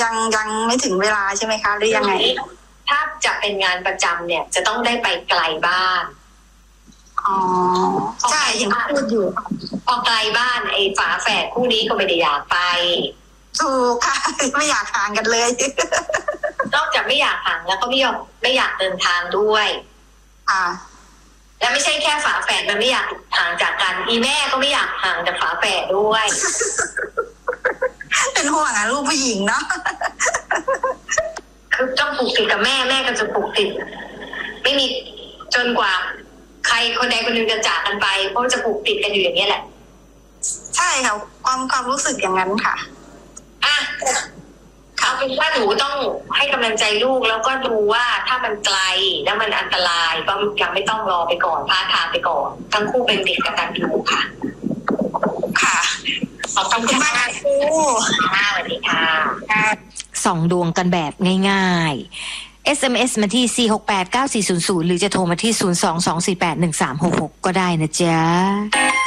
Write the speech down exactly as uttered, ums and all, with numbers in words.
ยังยังไม่ถึงเวลาใช่ไหมคะหรือยังไงถ้าจะเป็นงานประจำเนี่ยจะต้องได้ไปไกลบ้านอ๋อใช่เห็นพูดอยู่พอไกลบ้านไอ้ฝาแฝดคู่นี้ก็ไม่ได้อยากไปถูกค่ะไม่อยากห่างกันเลยนอกจากไม่อยากห่างแล้วก็ไม่ยอมไม่อยากเดินทางด้วยอ่าและไม่ใช่แค่ฝาแฝดมันไม่อยากห่างจากกันอีแม่ก็ไม่อยากห่างจากฝาแฝดด้วยเป็นห่วงอ่ะลูกผู้หญิงเนาะคือต้องผูกติดกับแม่แม่ก็จะผูกติดไม่มีจนกว่าใครคนใดคนหนึ่งจะจากกันไปเพราะจะผูกติดกันอยู่อย่างนี้แหละใช่ค่ะความความรู้สึกอย่างนั้นค่ะอ่ะเอาเป็นว่าหนูต้องให้กำลังใจลูกแล้วก็ดูว่าถ้ามันไกลแล้วมันอันตรายก็ยังไม่ต้องรอไปก่อนพาทางไปก่อนทั้งคู่เป็นเด็กกตัญญูค่ะค่ะขอบคุณมากครูค่ะสวัสดีค่ะส่องดวงกันแบบง่ายๆ เอส เอ็ม เอส มาที่สี่ หก แปด เก้า สี่ ศูนย์ ศูนย์หรือจะโทรมาที่ศูนย์ สอง สอง สี่ แปด หนึ่ง สาม หก หกก็ได้นะจ๊ะ